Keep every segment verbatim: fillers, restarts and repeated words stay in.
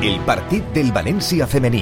el partit del València femení.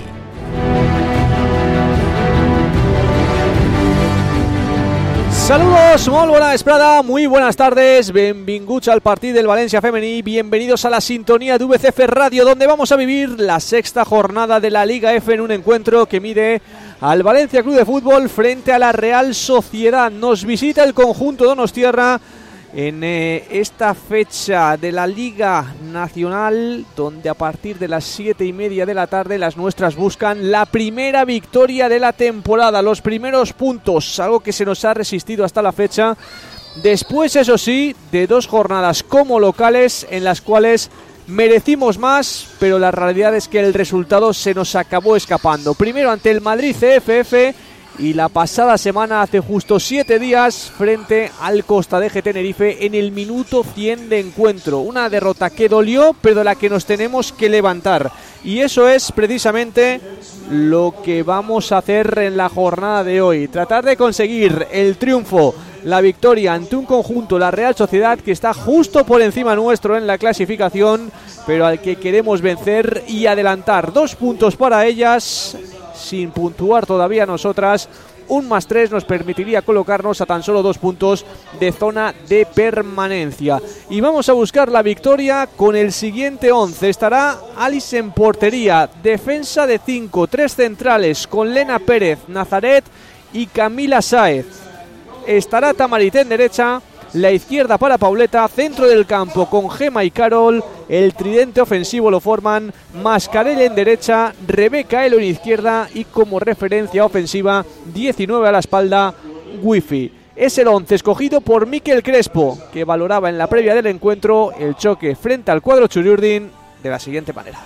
Saludos, molt bona vesprada, muy buenas tardes, benvinguts al partido del Valencia Femení, bienvenidos a la sintonía de V C F Radio, donde vamos a vivir la sexta jornada de la Liga F en un encuentro que mide al Valencia Club de Fútbol frente a la Real Sociedad. Nos visita el conjunto donostiarra en eh, esta fecha de la Liga Nacional, donde a partir de las siete y media de la tarde las nuestras buscan la primera victoria de la temporada, los primeros puntos, algo que se nos ha resistido hasta la fecha, después, eso sí, de dos jornadas como locales en las cuales merecimos más, pero la realidad es que el resultado se nos acabó escapando. Primero ante el Madrid C F F y la pasada semana, hace justo siete días, frente al Costa de Tenerife en el minuto cien de encuentro. Una derrota que dolió, pero de la que nos tenemos que levantar. Y eso es precisamente lo que vamos a hacer en la jornada de hoy. Tratar de conseguir el triunfo, la victoria ante un conjunto, la Real Sociedad, que está justo por encima nuestro en la clasificación, pero al que queremos vencer y adelantar. Dos puntos para ellas, sin puntuar todavía nosotras. Un más tres nos permitiría colocarnos a tan solo dos puntos de zona de permanencia. Y vamos a buscar la victoria con el siguiente once. Estará Alice en portería, defensa de cinco, tres centrales con Lena Pérez, Nazaret y Camila Sáez. Estará Tamarit en derecha, la izquierda para Pauleta, centro del campo con Gema y Carol. El tridente ofensivo lo forman Mascarell en derecha, Rebeca Elo en izquierda y como referencia ofensiva diecinueve a la espalda, Wifi. Es el once escogido por Mikel Crespo, que valoraba en la previa del encuentro el choque frente al cuadro Txuriurdin de la siguiente manera.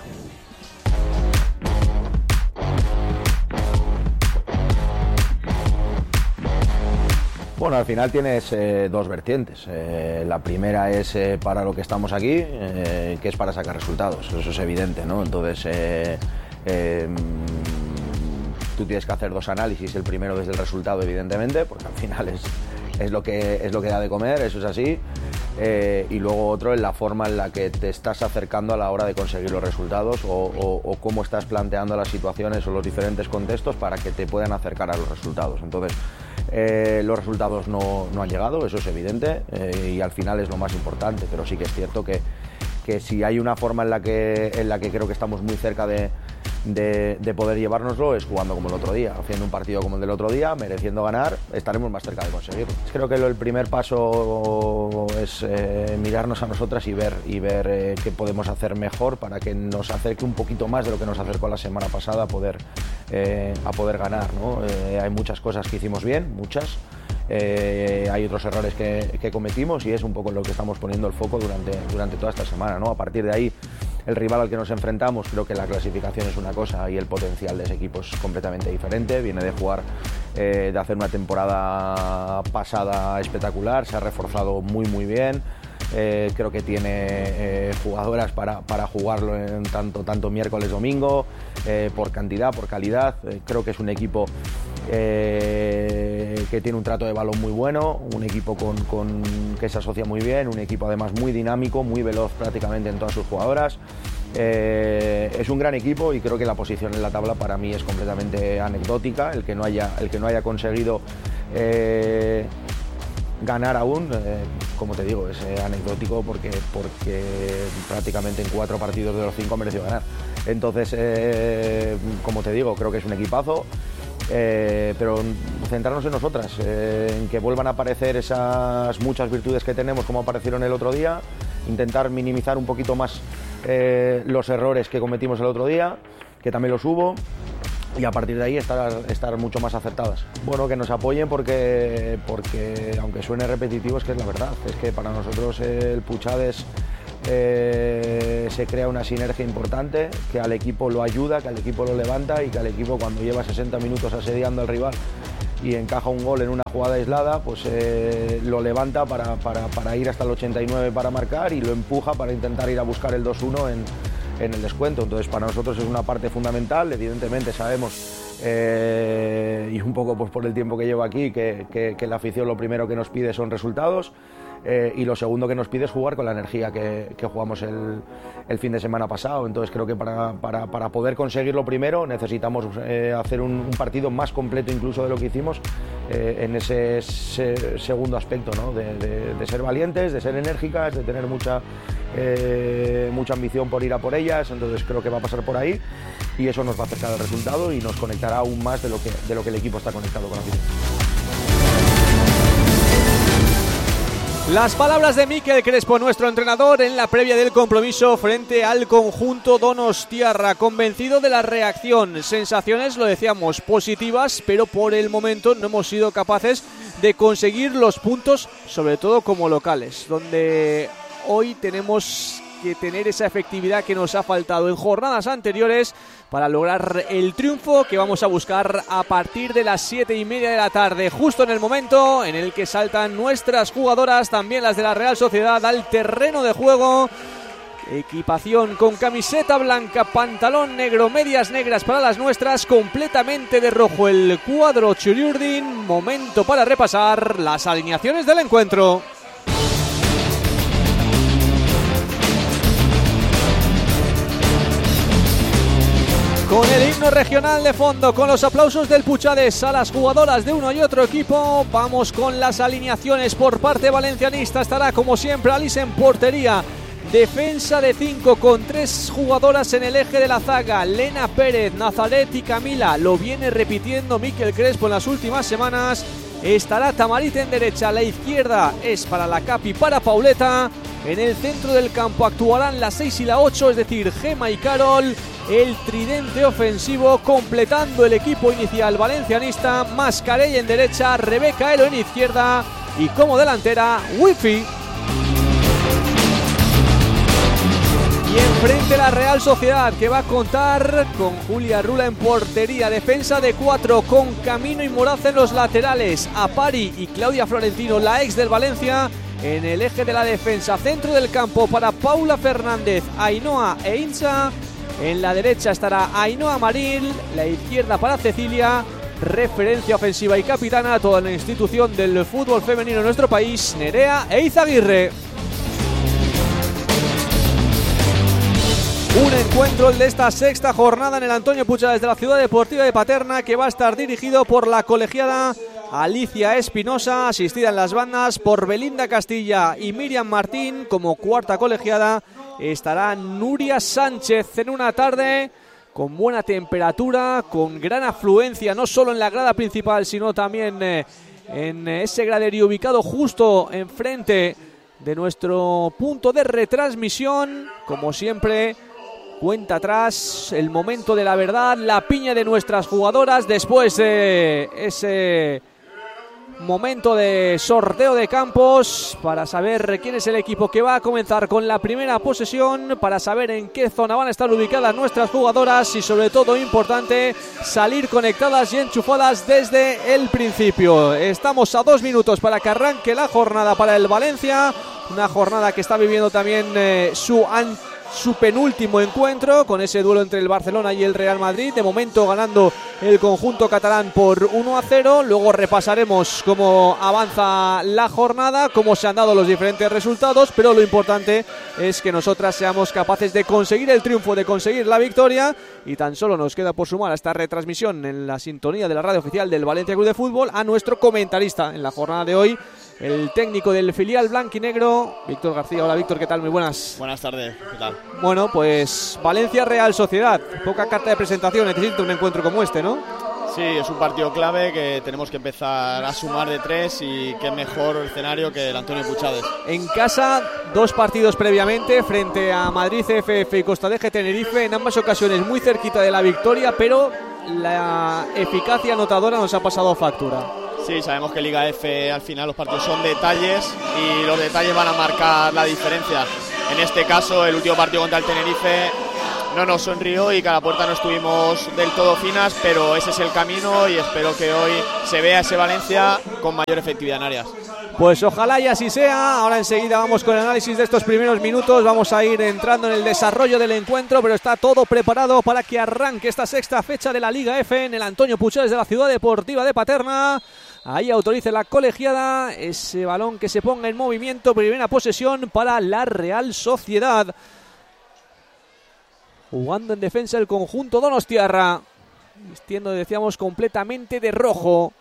Bueno, al final tienes eh, dos vertientes. Eh, la primera es eh, para lo que estamos aquí, eh, que es para sacar resultados. Eso es evidente, ¿no? Entonces, eh, eh, tú tienes que hacer dos análisis. El primero desde el resultado, evidentemente, porque al final es, es, lo, que, es lo que da de comer, eso es así. Eh, y luego otro en la forma en la que te estás acercando a la hora de conseguir los resultados o, o, o cómo estás planteando las situaciones o los diferentes contextos para que te puedan acercar a los resultados. Entonces, Eh, los resultados no, no han llegado, eso es evidente, eh, y al final es lo más importante, pero sí que es cierto que, que si hay una forma en la que, en la que creo que estamos muy cerca de, de, de poder llevárnoslo, es jugando como el otro día, haciendo un partido como el del otro día, mereciendo ganar, estaremos más cerca de conseguirlo. Creo que lo, el primer paso es eh, mirarnos a nosotras y ver, y ver eh, qué podemos hacer mejor para que nos acerque un poquito más de lo que nos acercó la semana pasada a poder, eh, a poder ganar, ¿no? Eh, hay muchas cosas que hicimos bien, muchas. Eh, hay otros errores que, que cometimos y es un poco en lo que estamos poniendo el foco durante, durante toda esta semana, ¿no? A partir de ahí, el rival al que nos enfrentamos, creo que la clasificación es una cosa y el potencial de ese equipo es completamente diferente. Viene de jugar, eh, de hacer una temporada pasada espectacular, se ha reforzado muy muy bien. Eh, creo que tiene eh, jugadoras para, para jugarlo en tanto, tanto miércoles, domingo, eh, por cantidad, por calidad. Eh, creo que es un equipo eh, que tiene un trato de balón muy bueno, un equipo con, con, que se asocia muy bien, un equipo además muy dinámico, muy veloz prácticamente en todas sus jugadoras. Eh, es un gran equipo y creo que la posición en la tabla para mí es completamente anecdótica. El que no haya, el que no haya conseguido eh, ganar aún, eh, como te digo, es eh, anecdótico porque, porque prácticamente en cuatro partidos de los cinco mereció ganar. Entonces, eh, como te digo, creo que es un equipazo, eh, pero centrarnos en nosotras, eh, en que vuelvan a aparecer esas muchas virtudes que tenemos como aparecieron el otro día, intentar minimizar un poquito más eh, los errores que cometimos el otro día, que también los hubo, y a partir de ahí estar, estar mucho más acertadas. Bueno, que nos apoyen porque, porque aunque suene repetitivo, es que es la verdad, es que para nosotros el Puchades eh, se crea una sinergia importante, que al equipo lo ayuda, que al equipo lo levanta y que al equipo cuando lleva sesenta minutos asediando al rival y encaja un gol en una jugada aislada, pues eh, lo levanta para, para, para ir hasta el ochenta y nueve para marcar y lo empuja para intentar ir a buscar el dos uno en en el descuento. Entonces para nosotros es una parte fundamental. Evidentemente sabemos eh, y un poco pues por el tiempo que llevo aquí que, que, que la afición lo primero que nos pide son resultados, eh, y lo segundo que nos pide es jugar con la energía que, que jugamos el, el fin de semana pasado. Entonces creo que para, para, para poder conseguirlo primero necesitamos eh, hacer un, un partido más completo incluso de lo que hicimos eh, en ese, ese segundo aspecto, ¿no? de, de, de ser valientes, de ser enérgicas, de tener mucha, eh, mucha ambición por ir a por ellas. Entonces creo que va a pasar por ahí y eso nos va a acercar al resultado y nos conectará aún más de lo que, de lo que el equipo está conectado con la afición. Las palabras de Mikel Crespo, nuestro entrenador, en la previa del compromiso frente al conjunto donostiarra, convencido de la reacción. Sensaciones, lo decíamos, positivas, pero por el momento no hemos sido capaces de conseguir los puntos, sobre todo como locales, donde hoy tenemos que tener esa efectividad que nos ha faltado en jornadas anteriores para lograr el triunfo que vamos a buscar a partir de las siete y media de la tarde, justo en el momento en el que saltan nuestras jugadoras, también las de la Real Sociedad, al terreno de juego. Equipación con camiseta blanca, pantalón negro, medias negras para las nuestras, completamente de rojo el cuadro Txuri-Urdin. Momento para repasar las alineaciones del encuentro. Con el himno regional de fondo, con los aplausos del Puchades a las jugadoras de uno y otro equipo, vamos con las alineaciones por parte valencianista. Estará como siempre Alice en portería, defensa de cinco con tres jugadoras en el eje de la zaga, Lena Pérez, Nazaret y Camila. Lo viene repitiendo Mikel Crespo en las últimas semanas. Estará Tamarit en derecha, la izquierda es para la Capi, para Pauleta. En el centro del campo actuarán las seis y la ocho, es decir, Gema y Carol. El tridente ofensivo completando el equipo inicial valencianista, Mascarell en derecha, Rebeca Elo en izquierda y como delantera Wifi. Y enfrente la Real Sociedad, que va a contar con Julia Rula en portería, defensa de cuatro con Camino y Moraz en los laterales, Apari y Claudia Florentino, la ex del Valencia, en el eje de la defensa. Centro del campo para Paula Fernández, Ainhoa e Insa. En la derecha estará Ainhoa Maril, la izquierda para Cecilia. Referencia ofensiva y capitana a toda la institución del fútbol femenino en nuestro país, Nerea Eizaguirre. Un encuentro el de esta sexta jornada en el Antonio Puchades de la Ciudad Deportiva de Paterna, que va a estar dirigido por la colegiada Alicia Espinosa, asistida en las bandas por Belinda Castilla y Miriam Martín. Como cuarta colegiada estará Nuria Sánchez, en una tarde con buena temperatura, con gran afluencia, no solo en la grada principal, sino también eh, en ese graderío ubicado justo enfrente de nuestro punto de retransmisión. Como siempre, cuenta atrás, el momento de la verdad, la piña de nuestras jugadoras después de ese momento de sorteo de campos para saber quién es el equipo que va a comenzar con la primera posesión, para saber en qué zona van a estar ubicadas nuestras jugadoras y, sobre todo importante, salir conectadas y enchufadas desde el principio. Estamos a dos minutos para que arranque la jornada para el Valencia, una jornada que está viviendo también eh, su an- su penúltimo encuentro con ese duelo entre el Barcelona y el Real Madrid. De momento ganando el conjunto catalán por uno a cero. Luego repasaremos cómo avanza la jornada, cómo se han dado los diferentes resultados, pero lo importante es que nosotras seamos capaces de conseguir el triunfo, de conseguir la victoria, y tan solo nos queda por sumar a esta retransmisión en la sintonía de la radio oficial del Valencia Club de Fútbol a nuestro comentarista en la jornada de hoy, el técnico del filial blanquinegro, Víctor García. Hola Víctor, ¿qué tal? Muy buenas. Buenas tardes, ¿qué tal? Bueno, pues Valencia Real Sociedad, poca carta de presentación, necesita un encuentro como este, ¿no? Sí, es un partido clave que tenemos que empezar a sumar de tres, y qué mejor escenario que el Antonio Puchades. En casa, dos partidos previamente frente a Madrid C F F y Costa de G Tenerife, en ambas ocasiones muy cerquita de la victoria, pero la eficacia anotadora nos ha pasado factura. Sí, sabemos que Liga F al final los partidos son detalles y los detalles van a marcar la diferencia. En este caso, el último partido contra el Tenerife no nos sonrió y cada puerta no estuvimos del todo finas, pero ese es el camino y espero que hoy se vea ese Valencia con mayor efectividad en áreas. Pues ojalá y así sea. Ahora enseguida vamos con el análisis de estos primeros minutos. Vamos a ir entrando en el desarrollo del encuentro, pero está todo preparado para que arranque esta sexta fecha de la Liga F en el Antonio Puchades de la Ciudad Deportiva de Paterna. Ahí autoriza la colegiada ese balón que se ponga en movimiento. Primera posesión para la Real Sociedad. Jugando en defensa el conjunto donostiarra. Vistiendo, decíamos, completamente de rojo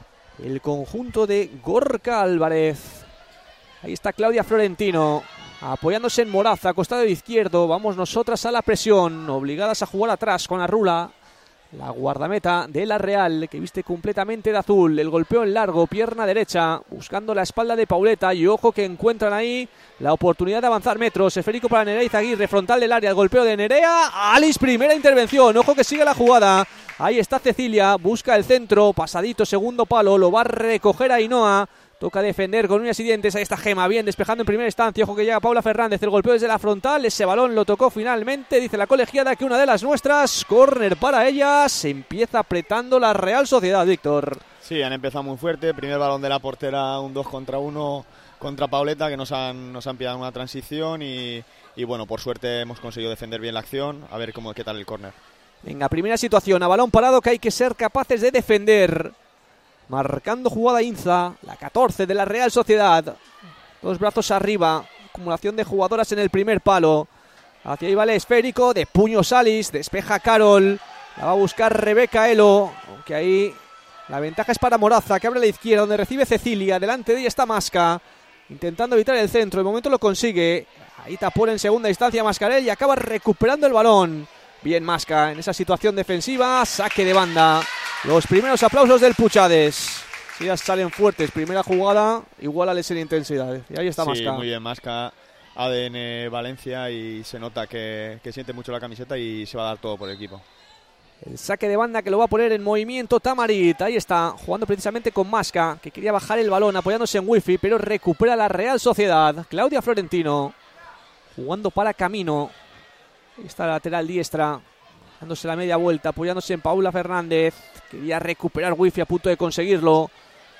el conjunto de Gorka Álvarez. Ahí está Claudia Florentino apoyándose en Moraza, costado izquierdo. Vamos nosotras a la presión, obligadas a jugar atrás con Arrula, la guardameta de la Real, que viste completamente de azul. El golpeo en largo, pierna derecha, buscando la espalda de Pauleta. Y ojo que encuentran ahí la oportunidad de avanzar metros. Esférico para Nerea Izaguirre, frontal del área, el golpeo de Nerea. Alice, primera intervención, ojo que sigue la jugada. Ahí está Cecilia, busca el centro, pasadito, segundo palo, lo va a recoger Ainhoa. Toca defender con uñas y dientes. Ahí está Gema, bien despejando en primera instancia. Ojo que llega Paula Fernández. El golpeo desde la frontal. Ese balón lo tocó finalmente. Dice la colegiada que una de las nuestras. Córner para ella. Se empieza apretando la Real Sociedad, Víctor. Sí, han empezado muy fuerte. Primer balón de la portera, un dos contra uno contra Pauleta, que nos han, nos han pillado una transición. Y, y bueno, por suerte hemos conseguido defender bien la acción. A ver cómo qué tal el córner. Venga, primera situación. A balón parado que hay que ser capaces de defender. Marcando jugada Inza, la catorce de la Real Sociedad. Dos brazos arriba, acumulación de jugadoras en el primer palo. Hacia ahí va el esférico, de puño Salis, despeja Carol. La va a buscar Rebeca Elo, aunque ahí la ventaja es para Moraza, que abre a la izquierda, donde recibe Cecilia. Delante de ella está Masca, intentando evitar el centro. De momento lo consigue. Ahí tapó en segunda instancia Mascarell y acaba recuperando el balón. Bien Masca en esa situación defensiva, saque de banda. Los primeros aplausos del Puchades. Si ya salen fuertes, primera jugada, igualales en intensidad. Y ahí está sí, Masca. Muy bien, Masca, A D N Valencia, y se nota que, que siente mucho la camiseta y se va a dar todo por el equipo. El saque de banda que lo va a poner en movimiento Tamarit. Ahí está, jugando precisamente con Masca, que quería bajar el balón apoyándose en Wifi, pero recupera la Real Sociedad. Claudia Florentino, jugando para Camino. Ahí está la lateral diestra, dándose la media vuelta, apoyándose en Paula Fernández. Quería recuperar Wifi, a punto de conseguirlo.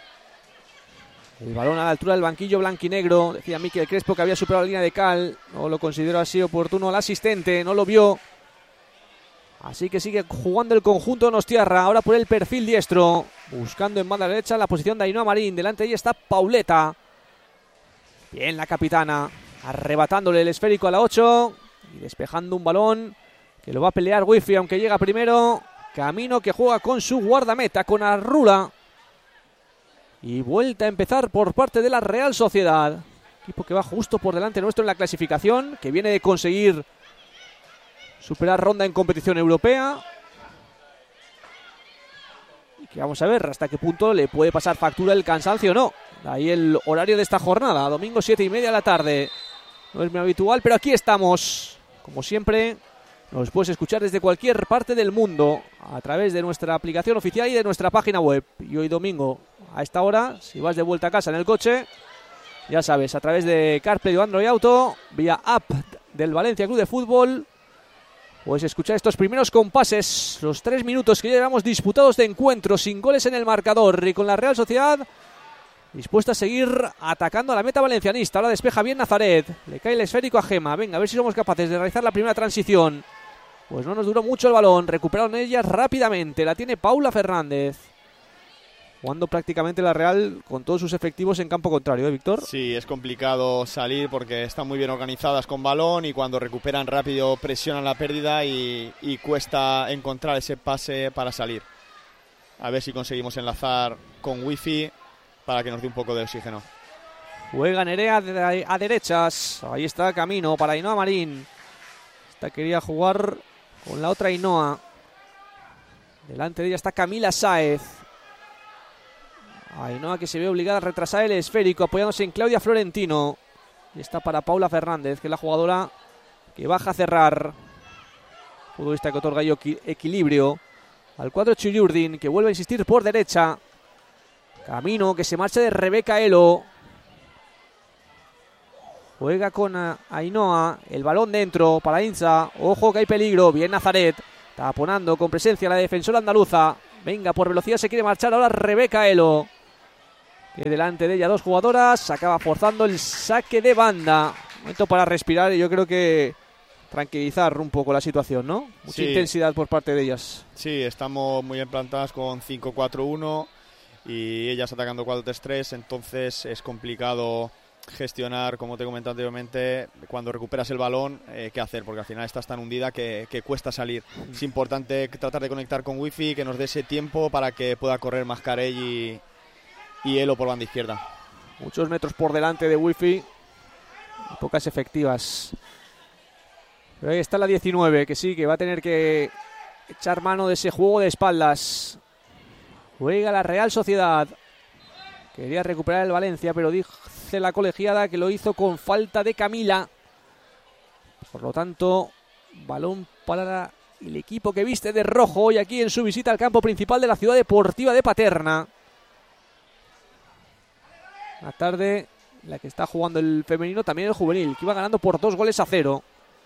El balón a la altura del banquillo blanquinegro. Decía Miquel Crespo que había superado la línea de cal. No lo consideró así oportuno el asistente, no lo vio. Así que sigue jugando el conjunto donostiarra. Ahora por el perfil diestro, buscando en banda derecha la posición de Ainhoa Marín. Delante de ella está Pauleta. Bien la capitana, arrebatándole el esférico a la ocho y despejando un balón que lo va a pelear Wifi, aunque llega primero. Camino, que juega con su guardameta, con Arrula. Y vuelta a empezar por parte de la Real Sociedad. Equipo que va justo por delante nuestro en la clasificación, que viene de conseguir superar ronda en competición europea. Y que vamos a ver hasta qué punto le puede pasar factura el cansancio o no. Ahí el horario de esta jornada, domingo siete y media de la tarde. No es muy habitual, pero aquí estamos. Como siempre, nos puedes escuchar desde cualquier parte del mundo a través de nuestra aplicación oficial y de nuestra página web. Y hoy domingo, a esta hora, si vas de vuelta a casa en el coche, ya sabes, a través de CarPlay o Android Auto, vía app del Valencia Club de Fútbol, puedes escuchar estos primeros compases, los tres minutos que ya llevamos disputados de encuentro, sin goles en el marcador, y con la Real Sociedad dispuesta a seguir atacando a la meta valencianista. Ahora despeja bien Nazaret, le cae el esférico a Gema. Venga, a ver si somos capaces de realizar la primera transición. Pues no nos duró mucho el balón, recuperaron ellas rápidamente. La tiene Paula Fernández, jugando prácticamente la Real con todos sus efectivos en campo contrario, ¿eh, Víctor? Sí, es complicado salir porque están muy bien organizadas con balón, y cuando recuperan rápido presionan la pérdida y, y cuesta encontrar ese pase para salir. A ver si conseguimos enlazar con Wifi para que nos dé un poco de oxígeno. Juega Nerea a derechas. Ahí está Camino para Ainhoa Marín. Esta quería jugar con la otra Ainhoa. Delante de ella está Camila Sáez. Ainhoa, que se ve obligada a retrasar el esférico, apoyándose en Claudia Florentino. Y está para Paula Fernández, que es la jugadora que baja a cerrar. Futbolista que otorga equilibrio al cuadro Chuyurdin, que vuelve a insistir por derecha. Camino, que se marcha de Rebeca Elo. Juega con Ainhoa. El balón dentro para Inza. Ojo que hay peligro. Bien Nazaret, taponando con presencia la defensora andaluza. Venga, por velocidad se quiere marchar ahora Rebeca Elo, que delante de ella dos jugadoras. Acaba forzando el saque de banda. Momento para respirar y yo creo que tranquilizar un poco la situación, ¿no? Mucha sí. intensidad por parte de ellas. Sí, estamos muy implantadas con cinco cuatro uno. y ellas atacando cuatro tres tres, entonces es complicado gestionar, como te he comentado anteriormente, cuando recuperas el balón, eh, qué hacer, porque al final estás tan hundida que, que cuesta salir. Mm. Es importante tratar de conectar con Wifi, que nos dé ese tiempo para que pueda correr Mascarell y, y Elo por banda izquierda. Muchos metros por delante de Wifi y pocas efectivas. Pero ahí está la diecinueve, que sí, que va a tener que echar mano de ese juego de espaldas. Juega la Real Sociedad. Quería recuperar el Valencia, pero dice la colegiada que lo hizo con falta de Camila. Por lo tanto, balón para el equipo que viste de rojo hoy aquí en su visita al campo principal de la Ciudad Deportiva de Paterna. La tarde en la que está jugando el femenino, también el juvenil, que iba ganando por dos goles a cero.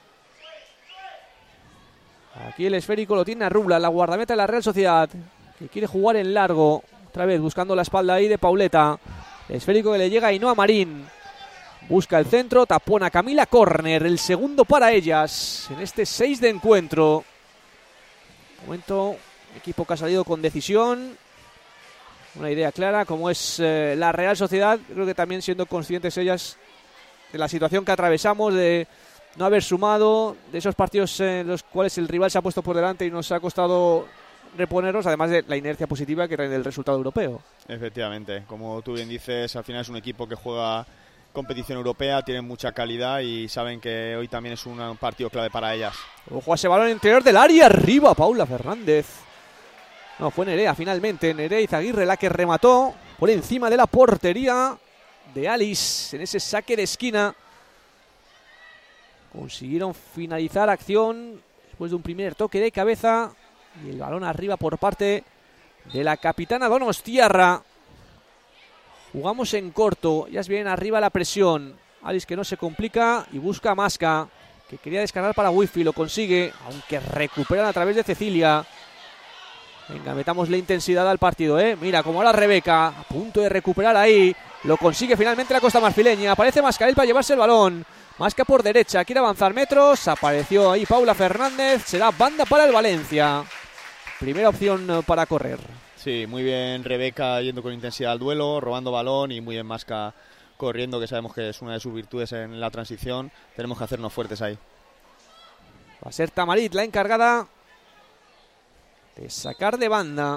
Aquí el esférico lo tiene Arrula, la guardameta de la Real Sociedad, que quiere jugar en largo. Otra vez buscando la espalda ahí de Pauleta. El esférico que le llega a Ainhoa Marín. Busca el centro, tapona Camila, córner. El segundo para ellas en este seis de encuentro. De momento, equipo que ha salido con decisión. Una idea clara, como es eh, la Real Sociedad. Creo que también siendo conscientes ellas de la situación que atravesamos, de no haber sumado, de esos partidos en los cuales el rival se ha puesto por delante y nos ha costado reponernos, además de la inercia positiva que trae del resultado europeo. Efectivamente, como tú bien dices, al final es un equipo que juega competición europea, tienen mucha calidad y saben que hoy también es un partido clave para ellas. Ojo a ese balón interior del área, arriba Paula Fernández. No, fue Nerea finalmente, Nerea Izaguirre la que remató por encima de la portería de Alice en ese saque de esquina. Consiguieron finalizar acción después de un primer toque de cabeza. Y el balón arriba por parte de la capitana Donostiarra. Jugamos en corto. Ya es bien arriba la presión. Alice que no se complica y busca a Masca, que quería descargar para Wifi. Lo consigue, aunque recuperan a través de Cecilia. Venga, metamos la intensidad al partido, ¿eh? Mira, como ahora Rebeca, a punto de recuperar ahí. Lo consigue finalmente la costa marfileña. Aparece Mascarell para llevarse el balón. Masca por derecha, quiere avanzar metros. Apareció ahí Paula Fernández. Será banda para el Valencia. Primera opción para correr. Sí, muy bien Rebeca yendo con intensidad al duelo, robando balón, y muy bien Masca corriendo, que sabemos que es una de sus virtudes en la transición. Tenemos que hacernos fuertes ahí. Va a ser Tamarit la encargada de sacar de banda,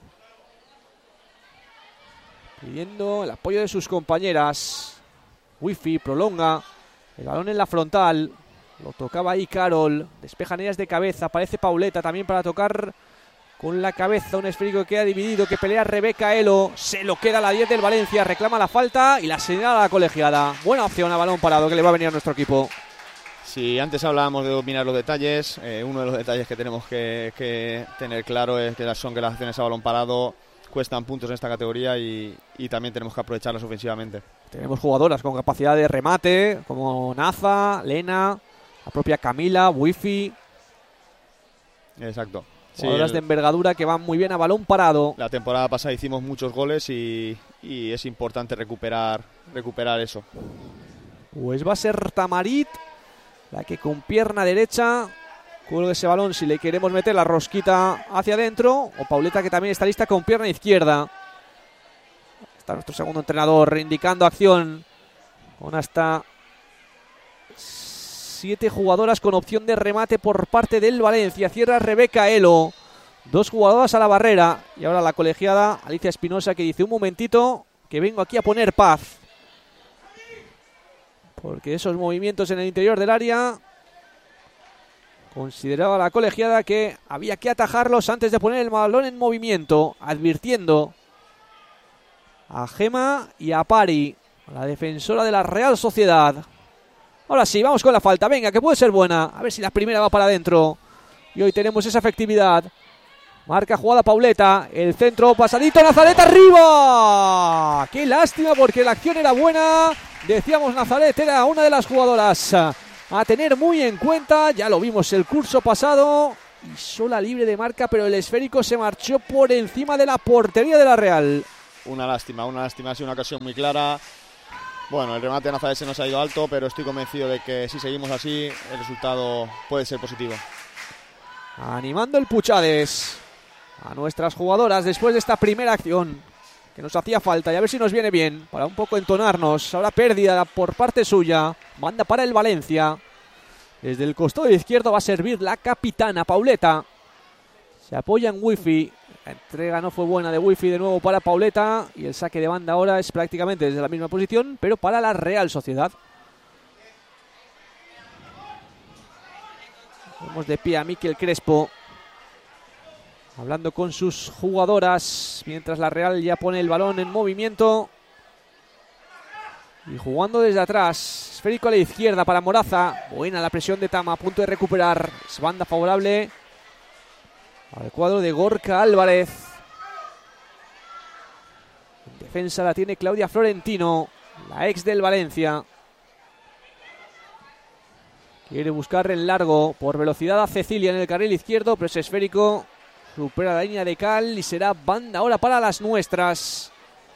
pidiendo el apoyo de sus compañeras. Wifi prolonga el balón en la frontal. Lo tocaba ahí Carol. Despejan ellas de cabeza. Aparece Pauleta también para tocar con la cabeza. Un esférico que queda dividido, que pelea Rebeca Elo. Se lo queda la diez del Valencia. Reclama la falta y la señala la colegiada. Buena opción a balón parado que le va a venir a nuestro equipo. Sí, antes hablábamos de dominar los detalles. Eh, uno de los detalles que tenemos que, que tener claro es que son que las acciones a balón parado cuestan puntos en esta categoría y, y también tenemos que aprovecharlas ofensivamente. Tenemos jugadoras con capacidad de remate, como Naza, Lena, la propia Camila, Wifi. Exacto. Jugadoras sí, de envergadura que van muy bien a balón parado. La temporada pasada hicimos muchos goles y, y es importante recuperar, recuperar eso. Pues va a ser Tamarit la que con pierna derecha cuelga ese balón si le queremos meter la rosquita hacia adentro. O Pauleta, que también está lista con pierna izquierda. Está nuestro segundo entrenador reindicando acción con hasta siete jugadoras con opción de remate por parte del Valencia. Cierra Rebeca Elo. Dos jugadoras a la barrera. Y ahora la colegiada Alicia Espinosa, que dice: un momentito, que vengo aquí a poner paz. Porque esos movimientos en el interior del área, consideraba la colegiada que había que atajarlos antes de poner el balón en movimiento, advirtiendo a Gema y a Pari, la defensora de la Real Sociedad. Ahora sí, vamos con la falta. Venga, que puede ser buena. A ver si la primera va para adentro. Y hoy tenemos esa efectividad. Marca jugada Pauleta. El centro pasadito. Nazaret arriba. Qué lástima, porque la acción era buena. Decíamos, Nazaret era una de las jugadoras a tener muy en cuenta. Ya lo vimos el curso pasado. Y sola libre de marca, pero el esférico se marchó por encima de la portería de la Real. Una lástima, una lástima. Ha sido una ocasión muy clara. Bueno, el remate de Nazaret se nos ha ido alto, pero estoy convencido de que si seguimos así, el resultado puede ser positivo. Animando el Puchades a nuestras jugadoras después de esta primera acción. que nos hacía falta, y a ver si nos viene bien para un poco entonarnos. Ahora pérdida por parte suya, manda para el Valencia. Desde el costado izquierdo va a servir la capitana Pauleta. Se apoya en Wifi. La entrega no fue buena de Wifi de nuevo para Pauleta. Y el saque de banda ahora es prácticamente desde la misma posición, pero para la Real Sociedad. Vemos de pie a Miquel Crespo, hablando con sus jugadoras, mientras la Real ya pone el balón en movimiento. Y jugando desde atrás, esférico a la izquierda para Moraza. Buena la presión de Tama, a punto de recuperar. Es banda favorable al cuadro de Gorka Álvarez. En defensa la tiene Claudia Florentino, la ex del Valencia. Quiere buscar en largo por velocidad a Cecilia en el carril izquierdo, pero ese esférico supera la línea de cal y será banda ahora para las nuestras.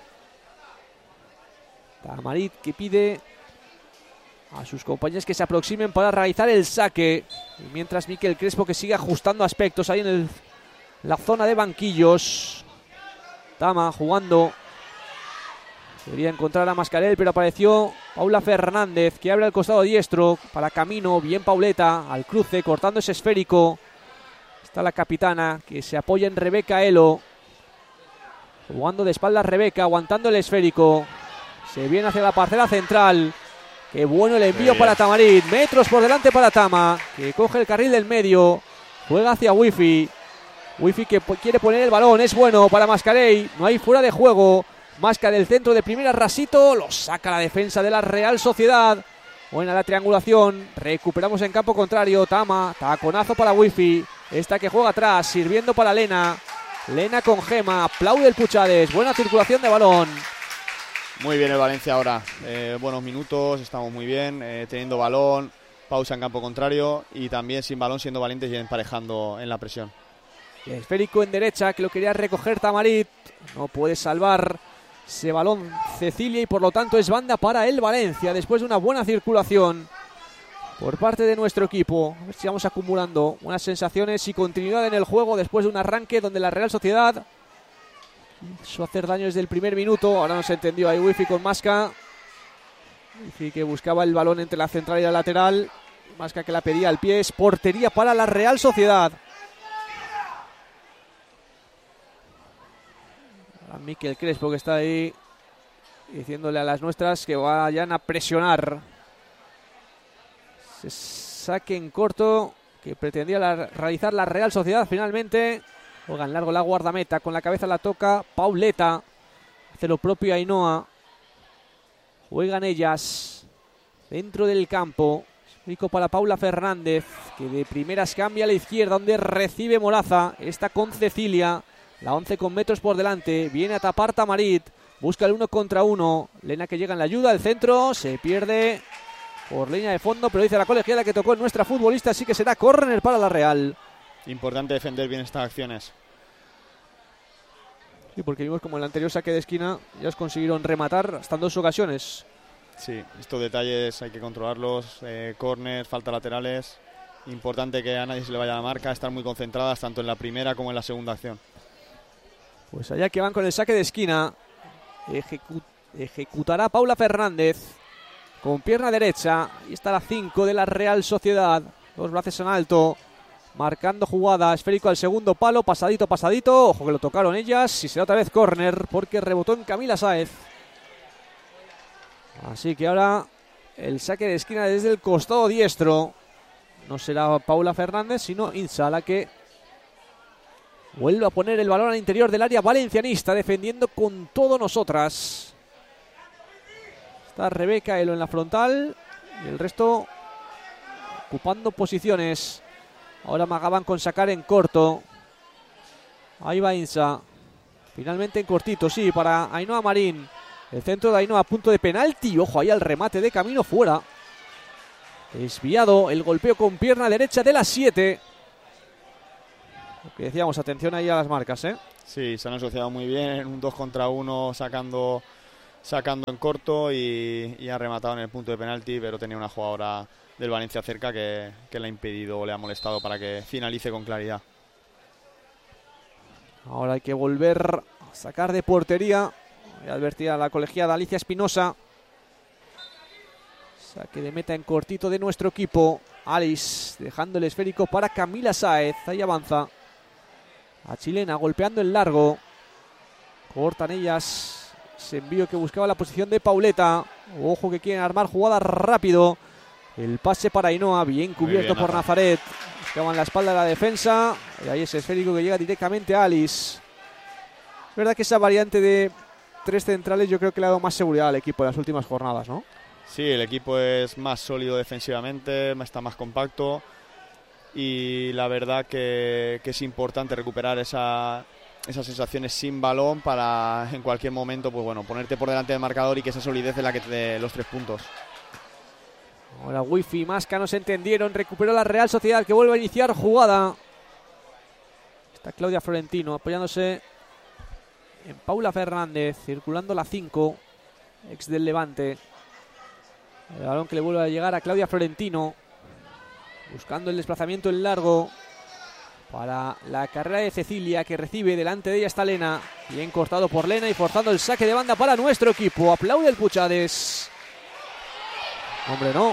Tamarit que pide a sus compañeros que se aproximen para realizar el saque. Y mientras Miquel Crespo que sigue ajustando aspectos ahí en el, la zona de banquillos. Tama jugando. Quería encontrar a Mascarell, pero apareció Paula Fernández, que abre al costado diestro para Camino. Bien Pauleta al cruce, cortando ese esférico. Está la capitana que se apoya en Rebeca Elo. Jugando de espaldas Rebeca, aguantando el esférico. Se viene hacia la parcela central. Qué bueno el envío para Tamarit. Metros por delante para Tama, que coge el carril del medio. Juega hacia Wifi. Wifi que quiere poner el balón. Es bueno para Mascarell. No hay fuera de juego. Masca del centro de primera, rasito. Lo saca la defensa de la Real Sociedad. Buena la triangulación. Recuperamos en campo contrario. Tama. Taconazo para Wifi. Esta que juega atrás. Sirviendo para Lena. Lena con Gema. Aplaude el Puchades. Buena circulación de balón. Muy bien el Valencia ahora, eh, buenos minutos, estamos muy bien, eh, teniendo balón, pausa en campo contrario y también sin balón siendo valientes y emparejando en la presión. El esférico en derecha que lo quería recoger Tamarit, no puede salvar ese balón Cecilia y por lo tanto es banda para el Valencia después de una buena circulación por parte de nuestro equipo. A ver si vamos acumulando unas sensaciones y continuidad en el juego después de un arranque donde la Real Sociedad quiso hacer daño desde el primer minuto. Ahora no se entendió ahí Wifi con Masca. Wifi que buscaba el balón entre la central y la lateral. Masca que la pedía al pie. Es portería para la Real Sociedad. A Miquel Crespo que está ahí diciéndole a las nuestras que vayan a presionar. Se saque en corto que pretendía la, realizar la Real Sociedad finalmente. Juega en largo la guardameta, con la cabeza la toca Pauleta. Hace lo propio Ainhoa. Juegan ellas dentro del campo. Rico para Paula Fernández, que de primeras cambia a la izquierda, donde recibe Moraza. Está con Cecilia. La once con metros por delante. Viene a tapar Tamarit. Busca el uno contra uno. Lena que llega en la ayuda. El centro se pierde por línea de fondo, pero dice la colegiala que tocó en nuestra futbolista, así que será córner para la Real. Importante defender bien estas acciones. Sí, porque vimos como en el anterior saque de esquina ya consiguieron rematar hasta en dos ocasiones. Sí, estos detalles hay que controlarlos. Eh, corners, faltas laterales. Importante que a nadie se le vaya la marca, estar muy concentradas tanto en la primera como en la segunda acción. Pues allá que van con el saque de esquina. Ejecu- ejecutará Paula Fernández con pierna derecha. Ahí está la cinco de la Real Sociedad. Dos brazos en alto. Marcando jugada, esférico al segundo palo, pasadito, pasadito. Ojo que lo tocaron ellas y será otra vez córner porque rebotó en Camila Sáez. Así que ahora el saque de esquina desde el costado diestro. No será Paula Fernández, sino Insa, la que vuelve a poner el balón al interior del área valencianista, defendiendo con todo nosotras. Está Rebeca Elo en la frontal y el resto ocupando posiciones. Ahora Magaban con sacar en corto. Ahí va Insa. Finalmente en cortito, sí, para Ainhoa Marín. El centro de Ainhoa a punto de penalti. Ojo ahí al remate de Camino fuera. Desviado el golpeo con pierna derecha de las siete. Lo que decíamos, atención ahí a las marcas, ¿eh? Sí, se han asociado muy bien. Un dos contra uno sacando, sacando en corto y, y ha rematado en el punto de penalti, pero tenía una jugadora del Valencia cerca que, que le ha impedido o le ha molestado para que finalice con claridad. Ahora hay que volver a sacar de portería Ya advertía la colegiada Alicia Espinosa. Saque de meta en cortito de nuestro equipo. Alice dejando el esférico para Camila Sáez. Ahí avanza a chilena, golpeando el largo. Cortan ellas ese envío que buscaba la posición de Pauleta. Ojo que quieren armar jugada rápido. El pase para Ainhoa, bien cubierto bien, por Nazaret. Buscaban la espalda de la defensa. Y ahí ese esférico que llega directamente a Alice. Es verdad que esa variante de tres centrales yo creo que le ha dado más seguridad al equipo en las últimas jornadas, ¿no? Sí, el equipo es más sólido defensivamente, está más compacto y la verdad que, que es importante recuperar esa, esas sensaciones sin balón para en cualquier momento pues bueno, ponerte por delante del marcador y que esa solidez es la que te dé los tres puntos. Ahora Wifi y Masca no se entendieron, recuperó la Real Sociedad que vuelve a iniciar jugada. Está Claudia Florentino apoyándose en Paula Fernández, circulando la cinco, ex del Levante. El balón que le vuelve a llegar a Claudia Florentino, buscando el desplazamiento en largo para la carrera de Cecilia, que recibe. Delante de ella está Lena, bien cortado por Lena y forzando el saque de banda para nuestro equipo. Aplaude el Puchades. Hombre, no.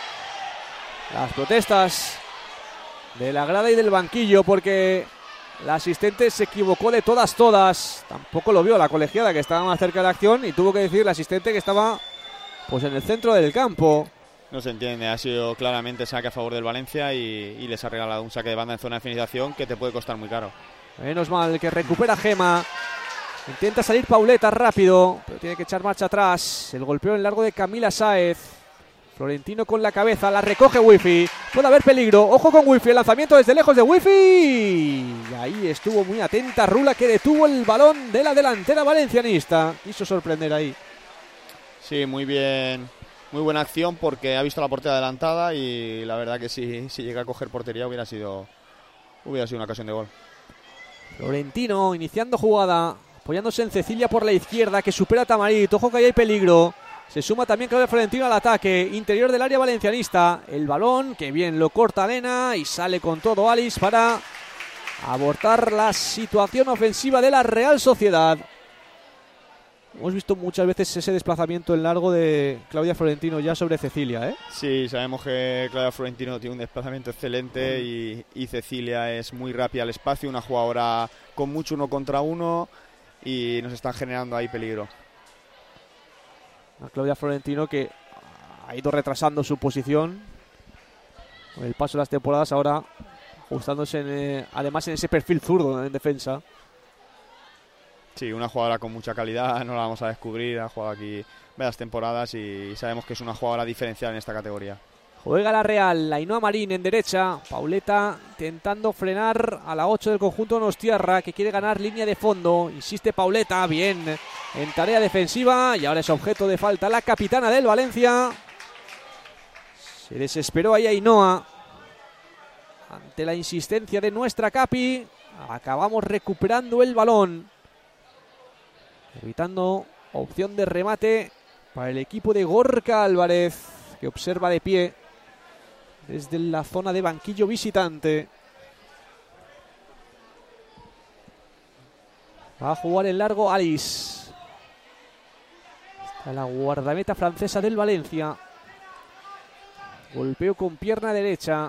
Las protestas de la grada y del banquillo, porque la asistente se equivocó de todas, todas. Tampoco lo vio la colegiada, que estaba más cerca de la acción, y tuvo que decir la asistente que estaba pues en el centro del campo. No se entiende, ha sido claramente saque a favor del Valencia y, y les ha regalado un saque de banda en zona de finalización que te puede costar muy caro. Menos mal que recupera Gema. Intenta salir Pauleta rápido, pero tiene que echar marcha atrás. El golpeo en largo de Camila Sáez. Florentino con la cabeza, la recoge Wifi. Puede haber peligro, ojo con Wifi, el lanzamiento desde lejos de Wifi. Y ahí estuvo muy atenta Rula, que detuvo el balón de la delantera valencianista. Quiso sorprender ahí. Sí, muy bien, muy buena acción porque ha visto la portería adelantada y la verdad que si, si llega a coger portería hubiera sido, hubiera sido una ocasión de gol. Florentino iniciando jugada, apoyándose en Cecilia por la izquierda, que supera a Tamarit. Ojo que ahí hay peligro. Se suma también Claudia Florentino al ataque interior del área valencianista. El balón que bien lo corta Lena y sale con todo Alice para abortar la situación ofensiva de la Real Sociedad. Hemos visto muchas veces ese desplazamiento en largo de Claudia Florentino ya sobre Cecilia, ¿eh? Sí, sabemos que Claudia Florentino tiene un desplazamiento excelente y, y Cecilia es muy rápida al espacio, una jugadora con mucho uno contra uno y nos están generando ahí peligro. A Claudia Florentino que ha ido retrasando su posición con el paso de las temporadas, ahora ajustándose en, eh, además en ese perfil zurdo en defensa. Sí, una jugadora con mucha calidad, no la vamos a descubrir, ha jugado aquí varias temporadas y sabemos que es una jugadora diferencial en esta categoría. Juega la Real, Ainhoa Marín en derecha, Pauleta intentando frenar a la ocho del conjunto Donostiarra, que quiere ganar línea de fondo. Insiste Pauleta, bien en tarea defensiva, y ahora es objeto de falta la capitana del Valencia. Se desesperó ahí Ainhoa ante la insistencia de nuestra capi. Acabamos recuperando el balón, evitando opción de remate para el equipo de Gorka Álvarez, que observa de pie desde la zona de banquillo visitante. Va a jugar en largo Alice. Está la guardameta francesa del Valencia. Golpeo con pierna derecha.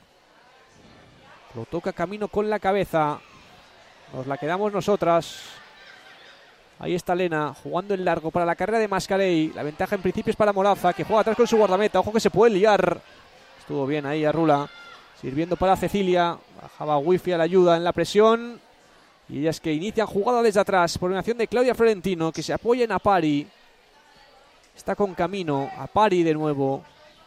Lo toca Camino con la cabeza. Nos la quedamos nosotras. Ahí está Lena jugando en largo para la carrera de Mascarey. La ventaja en principio es para Moraza, que juega atrás con su guardameta. Ojo que se puede liar. Estuvo bien ahí Arrula, sirviendo para Cecilia. Bajaba Wifi a la ayuda en la presión. Y ellas que inician jugada desde atrás por una acción de Claudia Florentino, que se apoya en Apari. Está con Camino. Apari de nuevo.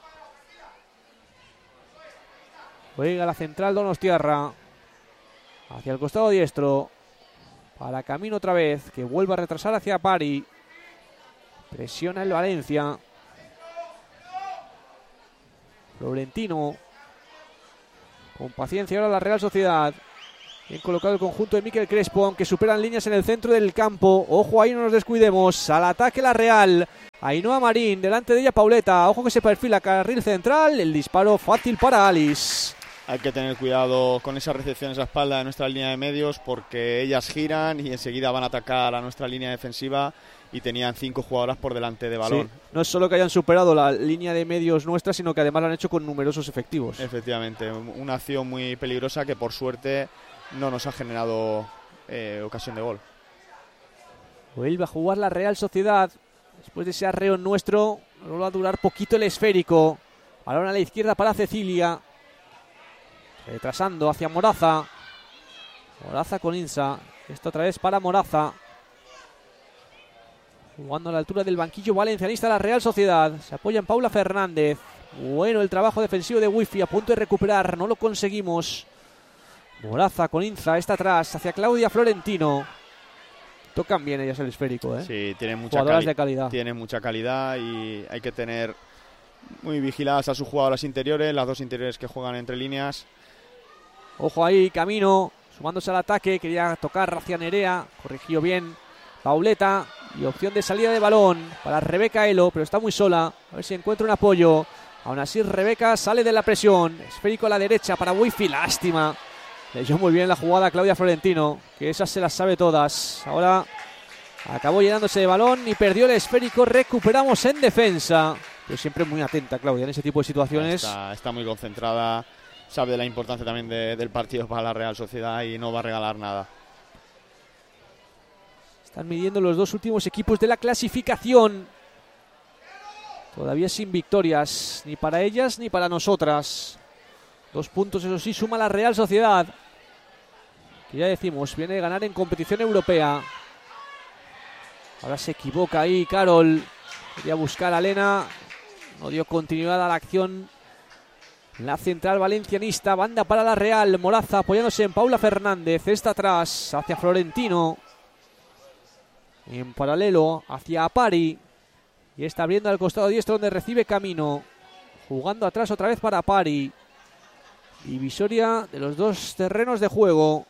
Juega la central Donostiarra hacia el costado diestro. Para Camino otra vez, que vuelve a retrasar hacia Apari. Presiona el Valencia. Florentino con paciencia ahora la Real Sociedad. Bien colocado el conjunto de Miquel Crespo, aunque superan líneas en el centro del campo. Ojo ahí, no nos descuidemos. Al ataque la Real. Ainhoa Marín, delante de ella Pauleta. Ojo que se perfila carril central. El disparo fácil para Alice. hay que tener cuidado con esas recepciones a espalda de nuestra línea de medios, porque ellas giran y enseguida van a atacar a nuestra línea defensiva, y tenían cinco jugadoras por delante de balón. Sí, no es solo que hayan superado la línea de medios nuestra, sino que además lo han hecho con numerosos efectivos. Efectivamente, una acción muy peligrosa que por suerte no nos ha generado eh, ocasión de gol. Vuelve a jugar la Real Sociedad. Después de ese arreo nuestro, nos va a durar poquito el esférico. Balón a la izquierda para Cecilia. Retrasando hacia Moraza. Moraza con Insa. Esto otra vez para Moraza. Jugando a la altura del banquillo valencianista la Real Sociedad. Se apoya en Paula Fernández. Bueno el trabajo defensivo de Wifi. A punto de recuperar. No lo conseguimos. Moraza con Inza. Está atrás. Hacia Claudia Florentino. Tocan bien ellas el esférico, ¿eh? Sí, tienen mucha, jugadoras cali- de calidad. Tienen mucha calidad y hay que tener muy vigiladas a sus jugadoras interiores. Las dos interiores que juegan entre líneas. Ojo ahí, Camino. Sumándose al ataque. Quería tocar hacia Nerea. Corrigió bien Pauleta. Y opción de salida de balón para Rebeca Elo, pero está muy sola. A ver si encuentra un apoyo. Aún así Rebeca sale de la presión. Esférico a la derecha para Wifi. Lástima. Leyó muy bien la jugada Claudia Florentino, que esas se las sabe todas. Ahora acabó llenándose de balón y perdió el esférico. Recuperamos en defensa. Pero siempre muy atenta Claudia en ese tipo de situaciones. Está, está muy concentrada. Sabe de la importancia también de, del partido para la Real Sociedad y no va a regalar nada. Están midiendo los dos últimos equipos de la clasificación. Todavía sin victorias, ni para ellas ni para nosotras. Dos puntos, eso sí, suma la Real Sociedad, que ya decimos, viene de ganar en competición europea. Ahora se equivoca ahí Carol. Quería buscar a Lena. No dio continuidad a la acción. La central valencianista. Banda para la Real. Moraza apoyándose en Paula Fernández. Está atrás hacia Florentino. En paralelo hacia Apari. Y está abriendo al costado diestro donde recibe Camino. Jugando atrás otra vez para Apari. Divisoria de los dos terrenos de juego.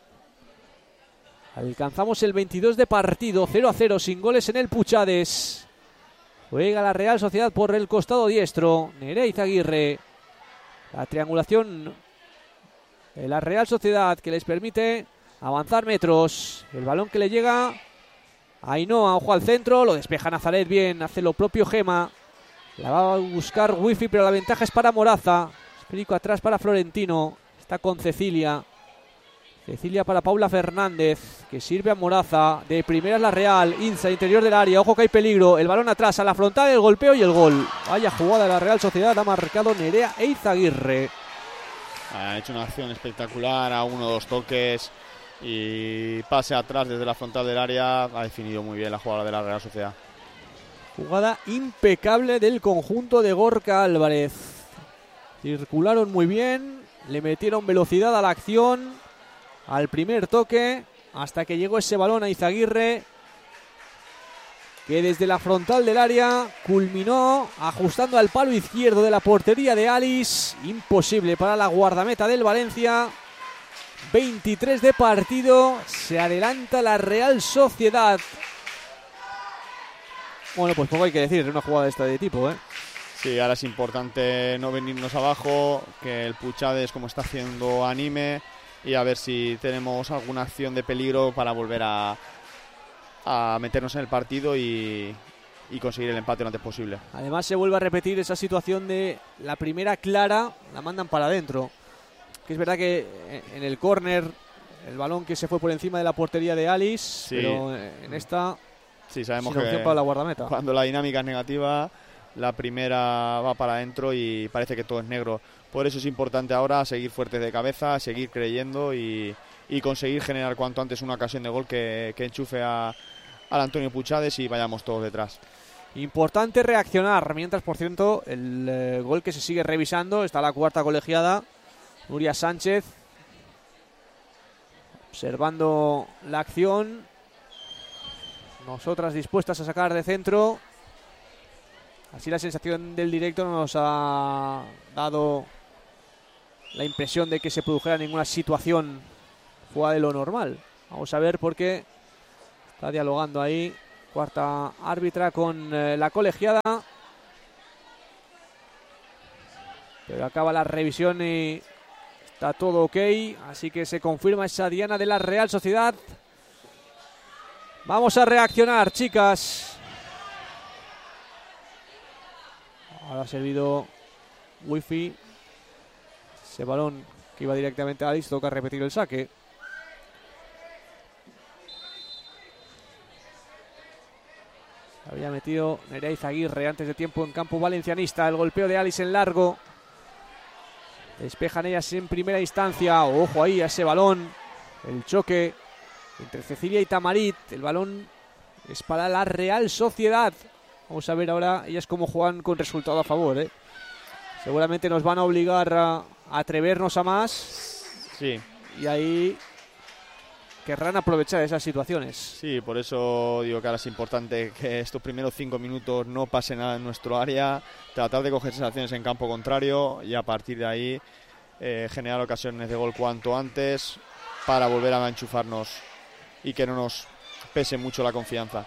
Alcanzamos el veintidós de partido. cero a cero sin goles en el Puchades. Juega la Real Sociedad por el costado diestro. Nerea Izaguirre. La triangulación de la Real Sociedad que les permite avanzar metros. El balón que le llega a Ainhoa, ojo al centro, lo despeja Nazaret bien, hace lo propio Gema. La va a buscar Wifi, pero la ventaja es para Moraza. Esférico atrás para Florentino. Está con Cecilia. Cecilia para Paula Fernández, que sirve a Moraza. De primeras la Real. Insa, interior del área. Ojo que hay peligro. El balón atrás a la frontal, el golpeo y el gol. Vaya jugada de la Real Sociedad. Ha marcado Nerea e Izaguirre. Ha hecho una acción espectacular a uno o dos toques. Y pase atrás desde la frontal del área. Ha definido muy bien la jugada de la Real Sociedad. Jugada impecable del conjunto de Gorka Álvarez. Circularon muy bien. Le metieron velocidad a la acción. Al primer toque, hasta que llegó ese balón a Izaguirre, que desde la frontal del área culminó ajustando al palo izquierdo de la portería de Alice. Imposible para la guardameta del Valencia. veintitrés de partido, se adelanta la Real Sociedad. Bueno, pues poco hay que decir, es una jugada esta de tipo, ¿eh? Sí, ahora es importante no venirnos abajo, que el Puchades, como está haciendo, anime. Y a ver si tenemos alguna acción de peligro para volver a, a meternos en el partido y, y conseguir el empate lo antes posible. Además se vuelve a repetir esa situación de la primera clara, la mandan para adentro. Que es verdad que en el córner, el balón que se fue por encima de la portería de Alice, sí. Pero en esta sí, sabemos sin opción que para la guardameta. Cuando la dinámica es negativa, la primera va para adentro y parece que todo es negro. Por eso es importante ahora seguir fuertes de cabeza, seguir creyendo y, y conseguir generar cuanto antes una ocasión de gol que, que enchufe a, al Antonio Puchades y vayamos todos detrás. Importante reaccionar, mientras por cierto el eh, gol que se sigue revisando, está la cuarta colegiada, Nuria Sánchez, observando la acción, nosotras dispuestas a sacar de centro. Así la sensación del directo nos ha dado la impresión de que se produjera ninguna situación fuera de lo normal. Vamos a ver por qué está dialogando ahí cuarta árbitra con eh, la colegiada. Pero acaba la revisión y Está todo ok, así que se confirma esa diana de la Real Sociedad. Vamos a reaccionar, chicas. Ahora ha servido Wifi. Ese balón que iba directamente a Alice, toca repetir el saque. Se había metido Nerea Izaguirre antes de tiempo en campo valencianista. El golpeo de Alice en largo. Despejan ellas en primera instancia. Ojo ahí a ese balón. El choque entre Cecilia y Tamarit. El balón es para la Real Sociedad. Vamos a ver ahora ellas cómo juegan con resultado a favor, ¿eh? Seguramente nos van a obligar a, a atrevernos a más. Sí. Y ahí querrán aprovechar esas situaciones. Sí, por eso digo que ahora es importante que estos primeros cinco minutos no pase nada en nuestro área, tratar de coger sensaciones en campo contrario y a partir de ahí eh, generar ocasiones de gol cuanto antes para volver a enchufarnos y que no nos pese mucho la confianza.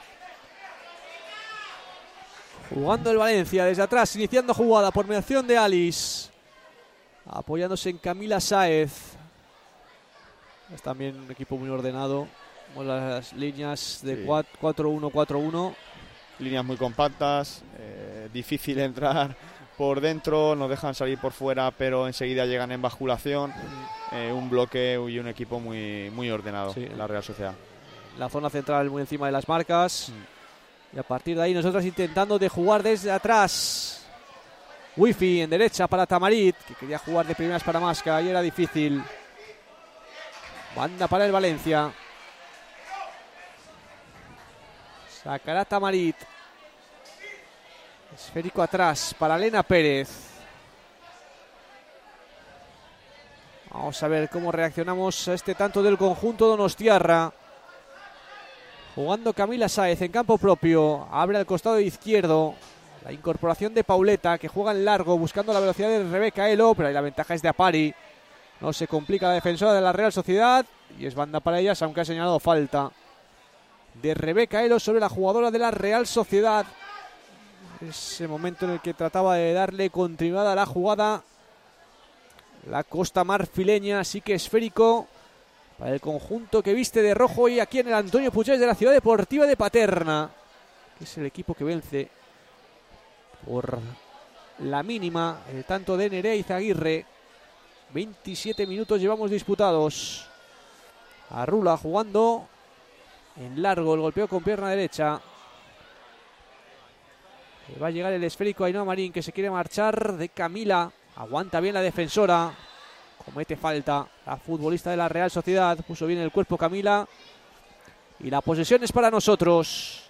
Jugando el Valencia desde atrás, iniciando jugada por mediación de Alice, apoyándose en Camila Sáez. Es también un equipo muy ordenado, con las líneas de sí. cuatro uno cuatro uno. Líneas muy compactas, eh, difícil entrar por dentro, nos dejan salir por fuera, pero enseguida llegan en basculación. Eh, un bloque y un equipo muy, muy ordenado, sí, en la Real Sociedad. La zona central muy encima de las marcas. Mm. Y a partir de ahí nosotros intentando de jugar desde atrás. Wifi en derecha para Tamarit, que quería jugar de primeras para Masca y era difícil. Banda para el Valencia. Sacará Tamarit. Esférico atrás para Elena Pérez. Vamos a ver cómo reaccionamos a este tanto del conjunto donostiarra. Jugando Camila Sáez en campo propio. Abre al costado izquierdo. La incorporación de Pauleta, que juega en largo buscando la velocidad de Rebeca Elo, pero ahí la ventaja es de Apari. No se complica la defensora de la Real Sociedad y es banda para ellas, aunque ha señalado falta de Rebeca Elo sobre la jugadora de la Real Sociedad. Ese momento en el que trataba de darle continuidad a la jugada la costa marfileña, así que esférico para el conjunto que viste de rojo y aquí en el Antonio Puigdemont de la Ciudad Deportiva de Paterna, que es el equipo que vence por la mínima el tanto de Nerea Izaguirre. veintisiete minutos llevamos disputados. Arrula jugando en largo, el golpeo con pierna derecha. Va a llegar el esférico a Ainhoa Marín, que se quiere marchar de Camila. Aguanta bien la defensora. Comete falta la futbolista de la Real Sociedad. Puso bien el cuerpo Camila. Y la posesión es para nosotros.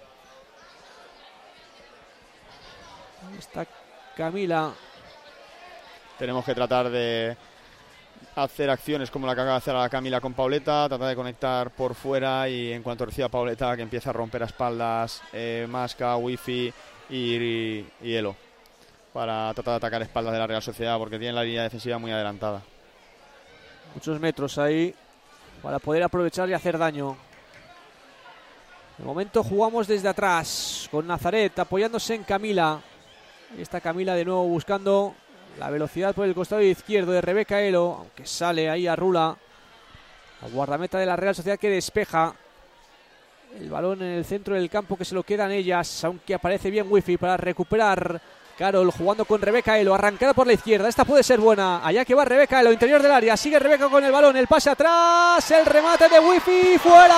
Ahí está Camila. Tenemos que tratar de hacer acciones como la que acaba de hacer a Camila con Pauleta, tratar de conectar por fuera y en cuanto reciba Pauleta que empieza a romper a espaldas eh, Masca, Wifi y, y, y Elo para tratar de atacar espaldas de la Real Sociedad porque tiene la línea defensiva muy adelantada. Muchos metros ahí para poder aprovechar y hacer daño. De momento jugamos desde atrás con Nazaret apoyándose en Camila. Ahí está Camila de nuevo buscando la velocidad por el costado izquierdo de Rebeca Elo, aunque sale ahí a Rula. La guardameta de la Real Sociedad que despeja el balón en el centro del campo, que se lo quedan ellas, aunque aparece bien Wifi para recuperar Carol jugando con Rebeca Elo, arrancada por la izquierda. Esta puede ser buena, allá que va Rebeca Elo, interior del área, sigue Rebeca con el balón, el pase atrás, el remate de Wifi,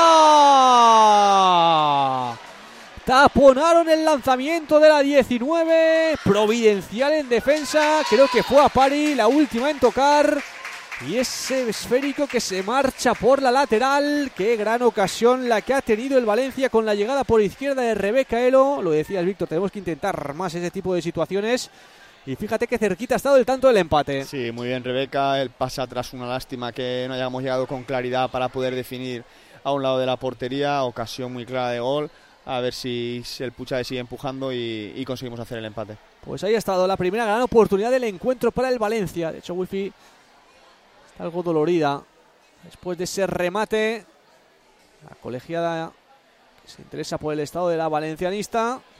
fuera. Taponaron el lanzamiento de la diecinueve, providencial en defensa, creo que fue Apari la última en tocar. Y ese esférico que se marcha por la lateral. Qué gran ocasión la que ha tenido el Valencia con la llegada por izquierda de Rebeca Elo. Lo decías, Víctor, tenemos que intentar más ese tipo de situaciones. Y fíjate que cerquita ha estado el tanto del empate. Sí, muy bien Rebeca, el pase atrás, una lástima que no hayamos llegado con claridad para poder definir a un lado de la portería. Ocasión muy clara de gol. A ver si el Puigdemont sigue empujando y, y conseguimos hacer el empate. Pues ahí ha estado la primera gran oportunidad del encuentro para el Valencia. De hecho, Wifi está algo dolorida después de ese remate. La colegiada que se interesa por el estado de la valencianista.